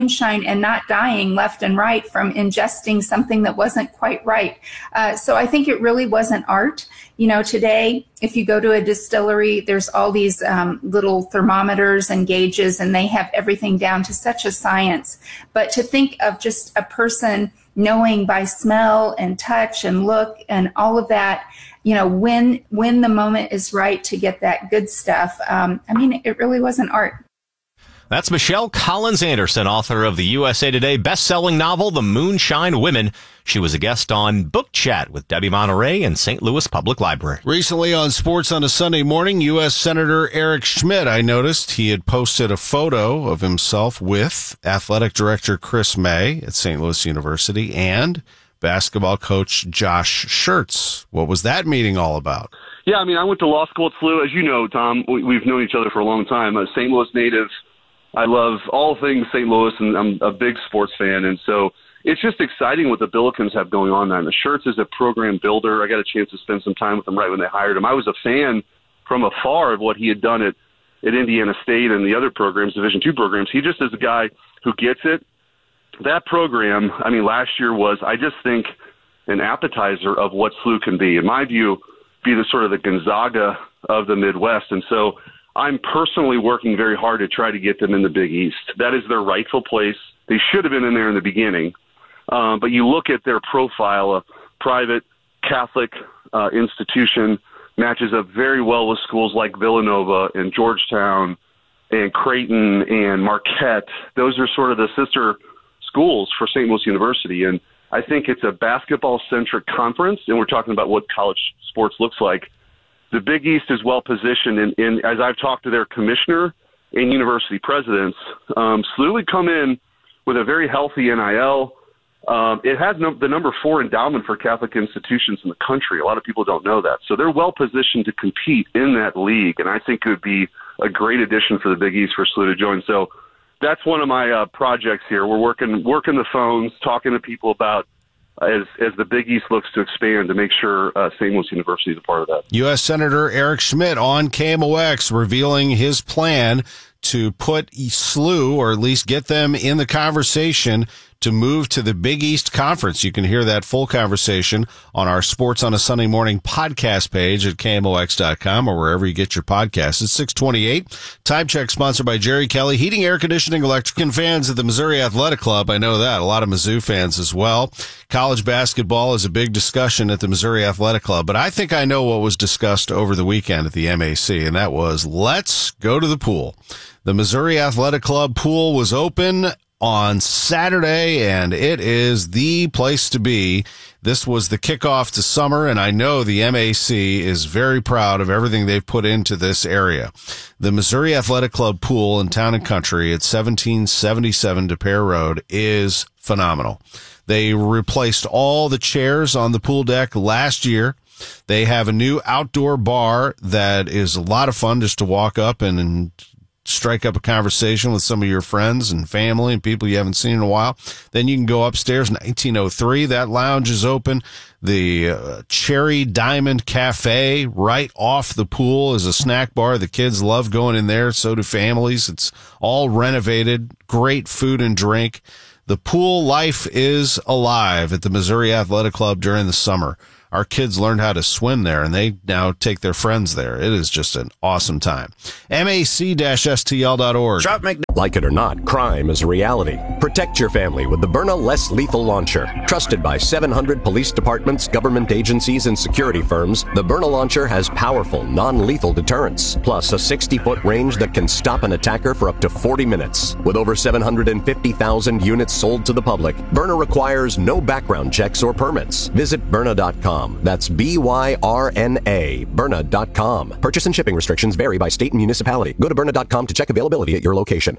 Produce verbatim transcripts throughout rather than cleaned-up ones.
moonshine and not dying left and right from ingesting something that wasn't quite right. Uh, so I think it really wasn't art. You know, today, if you go to a distillery, there's all these um, little thermometers and gauges, and they have everything down to such a science. But to think of just a person knowing by smell and touch and look and all of that, you know, when when the moment is right to get that good stuff, um, I mean, it really wasn't art. That's Michelle Collins Anderson, author of the U S A Today best-selling novel, The Moonshine Women. She was a guest on Book Chat with Debbie Monterey in Saint Louis Public Library. Recently on Sports on a Sunday Morning, U S Senator Eric Schmidt, I noticed he had posted a photo of himself with Athletic Director Chris May at Saint Louis University and basketball coach Josh Schertz. What was that meeting all about? Yeah, I mean, I went to law school at S L U. As you know, Tom, we, we've known each other for a long time. A Saint Louis native. I love all things Saint Louis, and I'm a big sports fan. And so it's just exciting what the Billikens have going on there. And the Schertz is a program builder. I got a chance to spend some time with him right when they hired him. I was a fan from afar of what he had done at, at Indiana State and the other programs, Division two programs. He just is a guy who gets it. That program, I mean, last year was, I just think, an appetizer of what S L U can be. In my view, be the sort of the Gonzaga of the Midwest. And so I'm personally working very hard to try to get them in the Big East. That is their rightful place. They should have been in there in the beginning. Um, but you look at their profile, a private Catholic uh, institution, matches up very well with schools like Villanova and Georgetown and Creighton and Marquette. Those are sort of the sister schools for Saint Louis University. And I think it's a basketball-centric conference, and we're talking about what college sports looks like. The Big East is well positioned, and in, in, as I've talked to their commissioner and university presidents, um, S L U would come in with a very healthy N I L. Um, it has no, the number four endowment for Catholic institutions in the country. A lot of people don't know that. So they're well positioned to compete in that league, and I think it would be a great addition for the Big East for S L U to join. So that's one of my uh, projects here. We're working working the phones, talking to people about as as the Big East looks to expand to make sure uh, Saint Louis University is a part of that. U S Senator Eric Schmidt on K M O X revealing his plan to put S L U, or at least get them in the conversation, to move to the Big East Conference. You can hear that full conversation on our Sports on a Sunday Morning podcast page at K M O X dot com or wherever you get your podcasts. It's six twenty-eight. Time check sponsored by Jerry Kelly, heating, air conditioning, electric, and fans at the Missouri Athletic Club. I know that. A lot of Mizzou fans as well. College basketball is a big discussion at the Missouri Athletic Club, but I think I know what was discussed over the weekend at the M A C, and that was, let's go to the pool. The Missouri Athletic Club pool was open on Saturday, and it is the place to be. This was the kickoff to summer, and I know the M A C is very proud of everything they've put into this area. The Missouri Athletic Club pool in Town and Country at seventeen seventy-seven De Pere Road is phenomenal. They replaced all the chairs on the pool deck last year. They have a new outdoor bar that is a lot of fun just to walk up and, and strike up a conversation with some of your friends and family and people you haven't seen in a while. Then you can go upstairs. nineteen oh three, that lounge is open. The uh, Cherry Diamond Cafe right off the pool is a snack bar. The kids love going in there. So do families. It's all renovated. Great food and drink. The pool life is alive at the Missouri Athletic Club during the summer. Our kids learned how to swim there, and they now take their friends there. It is just an awesome time. M A C S T L dot org. Like it or not, crime is a reality. Protect your family with the Byrna Less Lethal Launcher. Trusted by seven hundred police departments, government agencies, and security firms, the Byrna Launcher has powerful, non-lethal deterrence, plus a sixty-foot range that can stop an attacker for up to forty minutes. With over seven hundred fifty thousand units sold to the public, Byrna requires no background checks or permits. Visit Byrna dot com. That's B Y R N A, Byrna dot com. Purchase and shipping restrictions vary by state and municipality. Go to Byrna dot com to check availability at your location.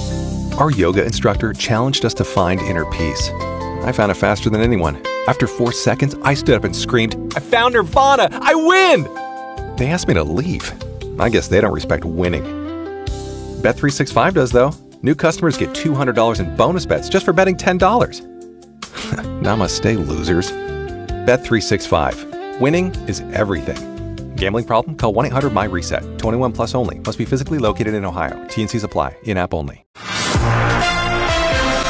Our yoga instructor challenged us to find inner peace. I found it faster than anyone. After four seconds, I stood up and screamed, "I found Nirvana! I win!" They asked me to leave. I guess they don't respect winning. Bet three sixty-five does, though. New customers get two hundred dollars in bonus bets just for betting ten dollars. Namaste, losers. Bet three sixty-five. Winning is everything. Gambling problem? Call one eight hundred M Y reset. twenty-one plus only. Must be physically located in Ohio. T and Cs apply. In-app only.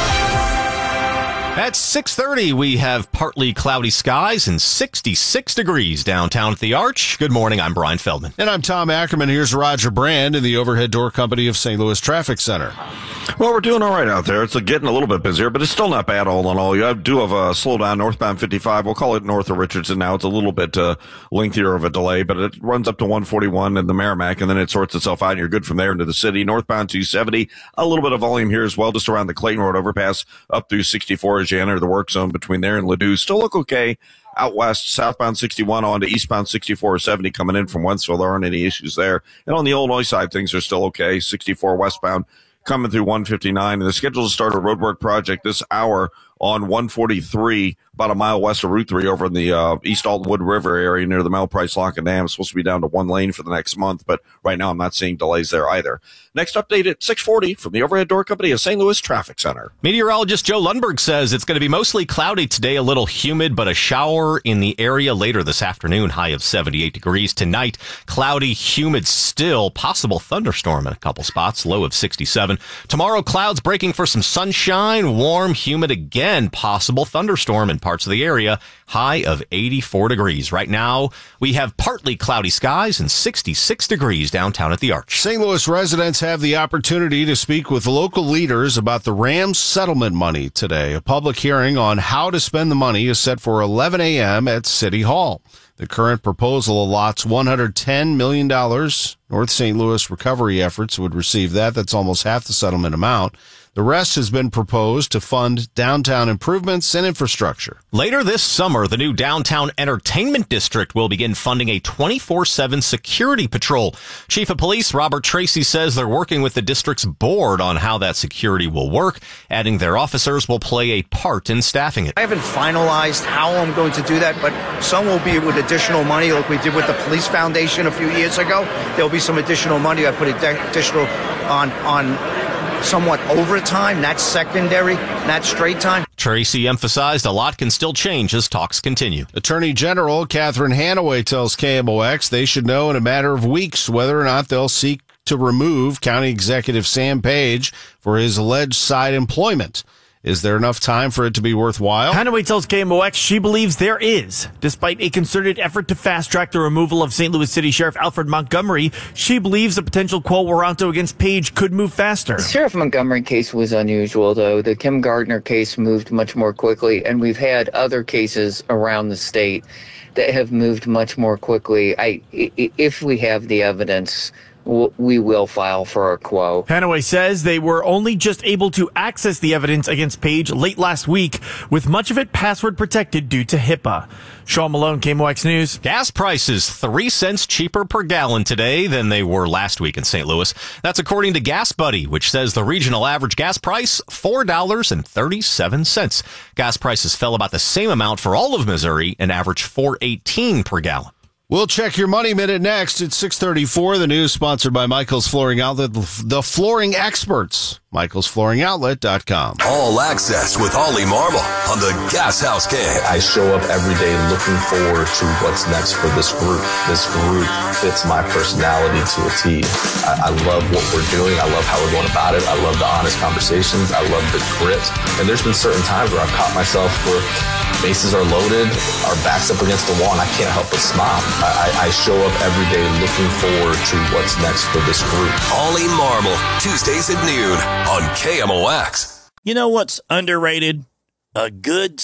At six thirty, we have partly cloudy skies and sixty-six degrees downtown at the Arch. Good morning. I'm Brian Feldman. And I'm Tom Ackerman. Here's Roger Brand in the Overhead Door Company of Saint Louis Traffic Center. Well, we're doing all right out there. It's getting a little bit busier, but it's still not bad all in all. You do have a slowdown northbound fifty-five. We'll call it north of Richardson now. It's a little bit uh, lengthier of a delay, but it runs up to one forty-one in the Merrimack, and then it sorts itself out, and you're good from there into the city. Northbound two seventy, a little bit of volume here as well, just around the Clayton Road overpass up through sixty-four as you enter the work zone between there and Ladue. Still look okay. Out west, southbound sixty-one on to eastbound sixty-four seventy coming in from Wentzville. There aren't any issues there. And on the Illinois side, things are still okay. sixty-four westbound coming through one fifty-nine. And the schedule to start a roadwork project this hour on one forty-three, about a mile west of Route three over in the uh, East Altonwood River area near the Mel Price Lock and Dam. It's supposed to be down to one lane for the next month, but right now I'm not seeing delays there either. Next update at six forty from the Overhead Door Company of Saint Louis Traffic Center. Meteorologist Joe Lundberg says it's going to be mostly cloudy today, a little humid, but a shower in the area later this afternoon, high of seventy-eight degrees. Tonight, cloudy, humid still, possible thunderstorm in a couple spots, low of sixty-seven. Tomorrow, clouds breaking for some sunshine, warm, humid again, possible thunderstorm in parts of the area, high of eighty-four degrees. Right now, we have partly cloudy skies and sixty-six degrees downtown at the Arch. Saint Louis residents have the opportunity to speak with local leaders about the Rams settlement money today. A public hearing on how to spend the money is set for eleven a.m. at City Hall. The current proposal allots one hundred ten million dollars. North Saint Louis recovery efforts would receive that. That's almost half the settlement amount. The rest has been proposed to fund downtown improvements and infrastructure. Later this summer, the new Downtown Entertainment District will begin funding a twenty-four seven security patrol. Chief of Police Robert Tracy says they're working with the district's board on how that security will work, adding their officers will play a part in staffing it. I haven't finalized how I'm going to do that, but some will be with additional money like we did with the Police Foundation a few years ago. There'll be some additional money. I put additional on on somewhat overtime, not secondary, not straight time. Tracy emphasized a lot can still change as talks continue. Attorney General Catherine Hanaway tells K M O X they should know in a matter of weeks whether or not they'll seek to remove County Executive Sam Page for his alleged side employment. Is there enough time for it to be worthwhile? Hanaway tells K M O X she believes there is. Despite a concerted effort to fast-track the removal of Saint Louis City Sheriff Alfred Montgomery, she believes a potential quo warranto against Page could move faster. The Sheriff Montgomery case was unusual, though. The Kim Gardner case moved much more quickly, and we've had other cases around the state that have moved much more quickly. I, if we have the evidence, we will file for a quo. Hanaway says they were only just able to access the evidence against Page late last week, with much of it password protected due to HIPAA. Sean Malone, K M O X News. Gas prices three cents cheaper per gallon today than they were last week in Saint Louis. That's according to Gas Buddy, which says the regional average gas price, four dollars and thirty-seven cents. Gas prices fell about the same amount for all of Missouri and averaged four dollars and eighteen cents per gallon. We'll check your Money Minute next at six thirty-four. The news sponsored by Michael's Flooring Outlet, the flooring experts. Michaels Flooring Outlet dot com. All access with Ollie Marble on the Gas House Gang. I show up every day looking forward to what's next for this group. This group fits my personality to a T. I, I love what we're doing. I love how we're going about it. I love the honest conversations. I love the grit. And there's been certain times where I've caught myself where bases are loaded, our backs up against the wall, and I can't help but smile. I, I, I show up every day looking forward to what's next for this group. Ollie Marble, Tuesdays at noon on K M O X. You know what's underrated? A good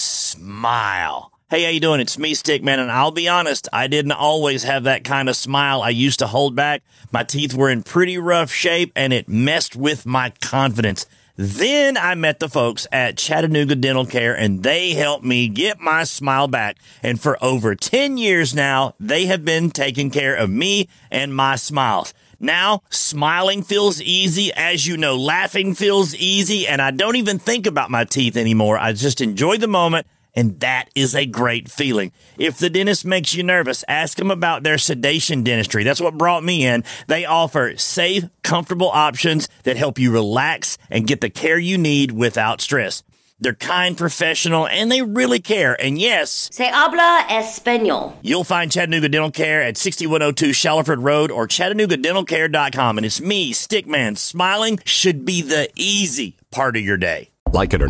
smile. Hey, how you doing? It's me, Stickman, and I'll be honest, I didn't always have that kind of smile I used to hold back. My teeth were in pretty rough shape, and it messed with my confidence. Then I met the folks at Chattanooga Dental Care, and they helped me get my smile back. And for over ten years now, they have been taking care of me and my smiles. Now, smiling feels easy. As you know, laughing feels easy, and I don't even think about my teeth anymore. I just enjoy the moment, and that is a great feeling. If the dentist makes you nervous, ask them about their sedation dentistry. That's what brought me in. They offer safe, comfortable options that help you relax and get the care you need without stress. They're kind, professional, and they really care. And yes, se habla español. You'll find Chattanooga Dental Care at sixty-one oh two Shallowford Road or Chattanooga Dental Care dot com. And it's me, Stickman. Smiling should be the easy part of your day. Like it or not.